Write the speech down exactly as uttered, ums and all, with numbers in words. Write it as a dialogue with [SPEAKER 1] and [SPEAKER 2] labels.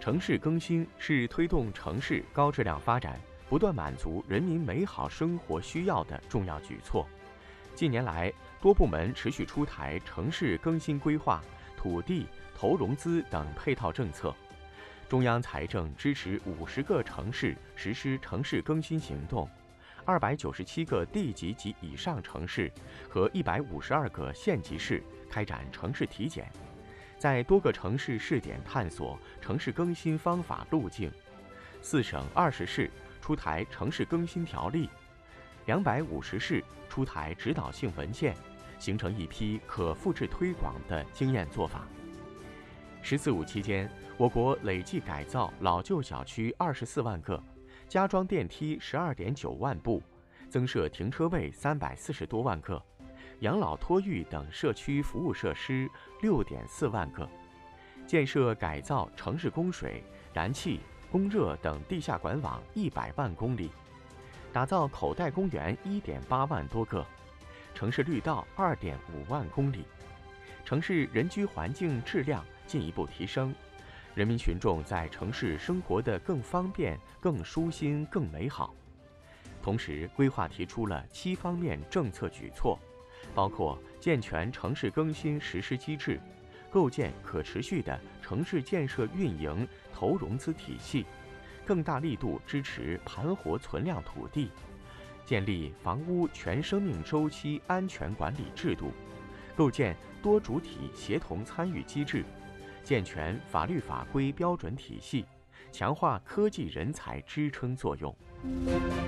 [SPEAKER 1] 城市更新是推动城市高质量发展、不断满足人民美好生活需要的重要举措。近年来，多部门持续出台城市更新规划、土地、投融资等配套政策。中央财政支持五十个城市实施城市更新行动，二百九十七个地级及以上城市和一百五十二个县级市开展城市体检，在多个城市试点探索城市更新方法路径。四省二十市出台城市更新条例，两百五十市出台指导性文件，形成一批可复制推广的经验做法。十四五期间，我国累计改造老旧小区二十四万个，加装电梯十二点九万部，增设停车位三百四十多万个，养老托育等社区服务设施六点四万个，建设改造城市供水、燃气、供热等地下管网一百万公里，打造口袋公园一点八万多个，城市绿道二点五万公里，城市人居环境质量进一步提升，人民群众在城市生活得更方便、更舒心、更美好。同时，规划提出了七方面政策举措，包括健全城市更新实施机制，构建可持续的城市建设运营投融资体系，更大力度支持盘活存量土地，建立房屋全生命周期安全管理制度，构建多主体协同参与机制，健全法律法规标准体系，强化科技人才支撑作用。